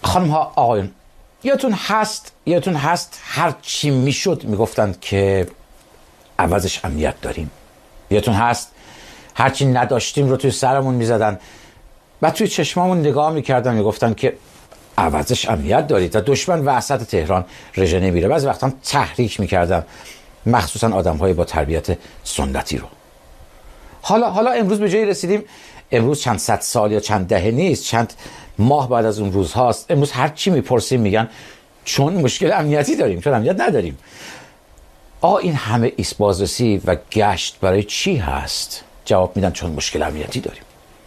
خانم ها آقایون، یادتون هست هر چی میشد میگفتند که عوضش امنیت داریم. یادتون هست هر چی نداشتیم رو توی سرمون میزدن و توی چشمامون نگاه میکردن میگفتن که عوضش امنیت دارید و دشمن وسط تهران رژه نمیره. بعضی وقتا تحریک میکردن مخصوصا آدم‌های با تربیت سنتی رو. حالا امروز به جایی رسیدیم، امروز چند صد سال یا چند دهه نیست، چند ماه بعد از اون روز هاست. امروز هر چی میپرسیم میگن چون مشکل امنیتی داریم، چون امنیت نداریم. این همه ایست بازرسی و گشت برای چی هست؟ جواب میدن چون مشکل امنیتی داریم.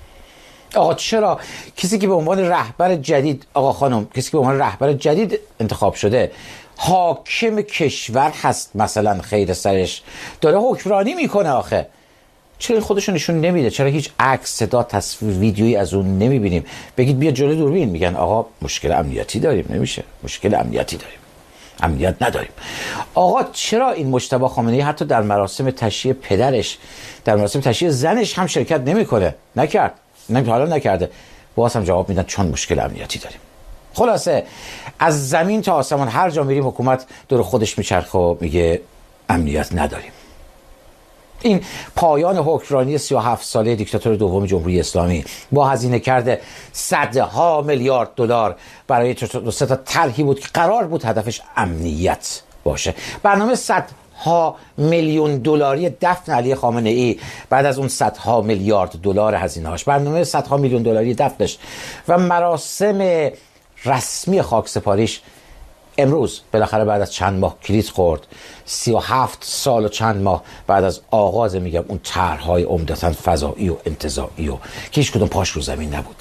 چرا کسی که به عنوان رهبر جدید، خانم، کسی که به عنوان رهبر جدید انتخاب شده حاکم کشور هست، مثلا خیر سرش داره حکمرانی میکنه، چرا این خودشون نشون نمیده؟ چرا هیچ عکس، صدا، تصویر، ویدیویی از اون نمیبینیم؟ بگید بیا جلوی دوربین، میگن مشکل امنیتی داریم. نمیشه، مشکل امنیتی داریم، امنیت نداریم. چرا این مجتبی خامنه‌ای حتی در مراسم تشییع پدرش، در مراسم تشییع زنش هم شرکت نمیکنه؟ حالا نکرده. باز هم جواب میدن چون مشکل امنیتی داریم. خلاصه از زمین تا آسمان هر جا میریم حکومت دور خودش میچرخه و میگه امنیت نداریم. این پایان حکمرانی 37 ساله دیکتاتور دوم جمهوری اسلامی با هزینه کرده صدها میلیارد دلار برای دو سه تا طرحی بود که قرار بود هدفش امنیت باشه. برنامه صدها میلیون دلاری دفن علی خامنه ای، بعد از اون صدها میلیارد دلار هزینه‌اش، برنامه صدها میلیون دلاری دفنش و مراسم رسمی خاکسپاریش امروز بالاخره بعد از چند ماه کلید خورد. 37 سال و چند ماه بعد از آغاز اون طرح‌های عمدتاً فضایی و انتزاعی و که هیچ کدوم پاش رو زمین نبود.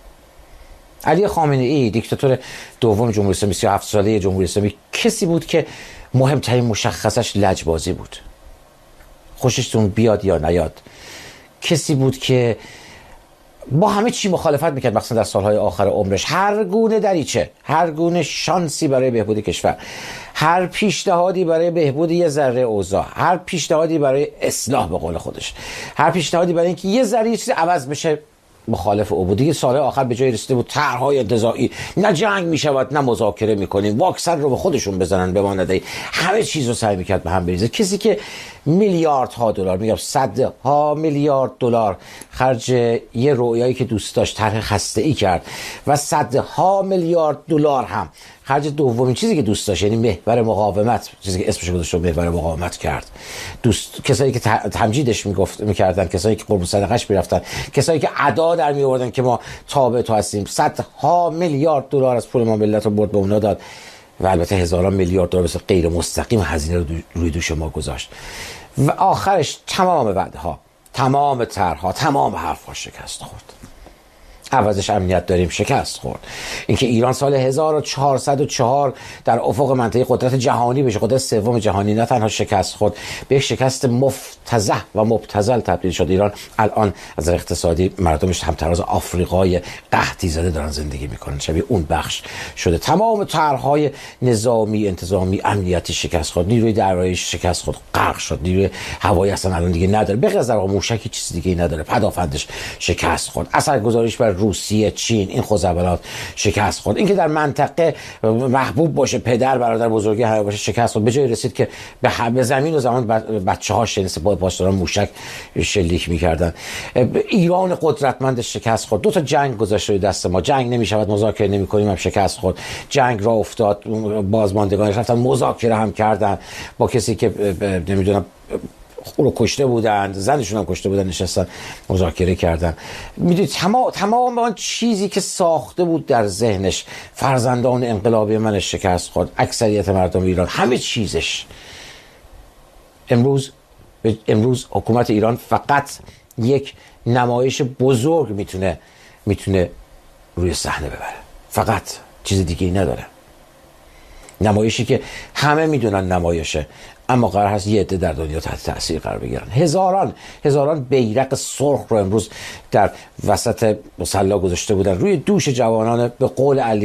علی خامنه ای دیکتاتور دوم جمهوری اسلامی، 37 ساله جمهوری اسلامی، کسی بود که مهمترین مشخصش لجبازی بود. خوششون بیاد یا نیاد، کسی بود که با همه چی مخالفت میکرد، مثلا در سالهای آخر عمرش. هر گونه دریچه، هر گونه شانسی برای بهبود کشور، هر پیشنهادی برای بهبود یه ذره اوضاع، هر پیشنهادی برای اصلاح به قول خودش، هر پیشنهادی برای اینکه یه ذره چیزی عوض بشه، مخالف او بود. دیگه سال آخر به جای رسیده بود طرح‌های انتزاعی، نه جنگ میشود نه مذاکره میکنیم، واکسن رو به خودشون بزنن بمانده، همه چیز رو سعی میکرد به هم بریزه. کسی که میلیاردها دلار، میگم صدها میلیارد دلار خرج یه رویایی که دوست داشت، طرح خسته‌ای کرد و صدها میلیارد دلار هم خرج دومین چیزی که دوست داشت، یعنی محور مقاومت، چیزی که اسمش گذاشت محور مقاومت کرد. کسایی که تمجیدش میکردن، کسایی که قربون صدقش میرفتن، کسایی که ادا در میآوردن که ما تابع تو هستیم، صدها میلیارد دلار از پول ما ملت رو برد به اونا داد و البته هزاران میلیارد دلار به غیر مستقیم هزینه رو روی دوش ما گذاشت و آخرش تمام وعده‌ها، تمام طرح‌ها، تمام حرف‌ها شکست خورد. عوضش امنیت داریم شکست خورد. اینکه ایران سال 1404 در افق منطقه قدرت جهانی بشه، قدرت سوم جهانی، نه تنها شکست خورد، به یک شکست مفتضح و مبتذل تبدیل شد. ایران الان از اقتصادی مردمش همتراز آفریقای قحطی زده دارن زندگی میکنن، شبیه اون بخش شده. تمام طرح‌های نظامی، انتظامی، امنیتی شکست خورد. نیروی دریایی شکست خورد، غرق شد. نیروی هوایی اصلا الان دیگه نداره، به غیر از موشکی چیز دیگه ای نداره. پدافندش شکست خورد. اثرگذاریش بر روسیه، چین، این خزعبلات شکست خورد. اینکه در منطقه محبوب باشه، پدر برادر بزرگی همه باشه، شکست خورد. به جای رسید که به زمین و زمان بچه‌هاش سپاه پاسداران موشک شلیک می‌کردن. ایران قدرتمند شکست خورد. 2 تا جنگ گذاشت روی دست ما. جنگ نمی‌شود، مذاکره نمی‌کنیم، هم شکست خورد. جنگ راه افتاد، بازماندگانش رفتن مذاکره هم کردن با کسی که نمی‌دونم او رو کشته بودند، زنشون هم کشته بودن، نشستن مذاکره کردن. میدونید تمام آن چیزی که ساخته بود در ذهنش، فرزندان انقلابی من شکست خورد، اکثریت مردم ایران، همه چیزش. امروز حکومت ایران فقط یک نمایش بزرگ میتونه روی صحنه ببره، فقط چیز دیگه ای نداره. نمایشی که همه میدونن نمایشه، اما قرار هست یه عده در دنیا تحت تاثیر قرار بگیرن. هزاران بیرق سرخ رو امروز در وسط مصلا گذاشته بودن روی دوش جوانان به قول علی